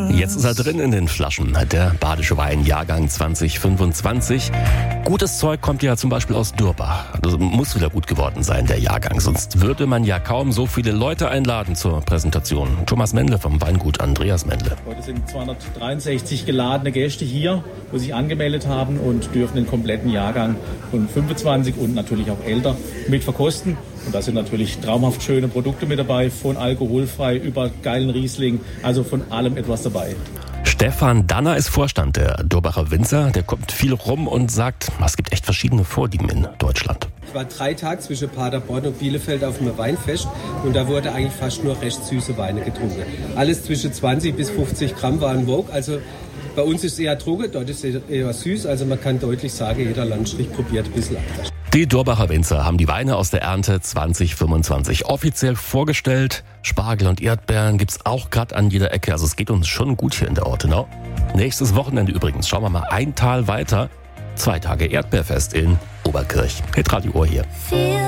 Jetzt ist er drin in den Flaschen, der Badische Wein, Jahrgang 2025. Gutes Zeug kommt ja zum Beispiel aus Durbach. Das muss wieder gut geworden sein, der Jahrgang. Sonst würde man ja kaum so viele Leute einladen zur Präsentation. Thomas Mendle vom Weingut Andreas Mendle. Heute sind 263 geladene Gäste hier, wo sich angemeldet haben und dürfen den kompletten Jahrgang von 25 und natürlich auch älter mit verkosten. Und da sind natürlich traumhaft schöne Produkte mit dabei, von alkoholfrei über geilen Riesling, also von allem etwas dabei. Stefan Danner ist Vorstand der Durbacher Winzer. Der kommt viel rum und sagt, es gibt echt verschiedene Vorlieben in Deutschland. Ich war 3 Tage zwischen Paderborn und Bielefeld auf einem Weinfest und da wurde eigentlich fast nur recht süße Weine getrunken. Alles zwischen 20 bis 50 Gramm waren Vogue, also bei uns ist es eher trocken, dort ist es eher süß, also man kann deutlich sagen, jeder Landstrich probiert ein bisschen anders. Die Durbacher Winzer haben die Weine aus der Ernte 2025 offiziell vorgestellt. Spargel und Erdbeeren gibt's auch gerade an jeder Ecke, also es geht uns schon gut hier in der Ortenau. Nächstes Wochenende übrigens, schauen wir mal ein Tal weiter, 2 Tage Erdbeerfest in Oberkirch. Hitradio Ohr hier.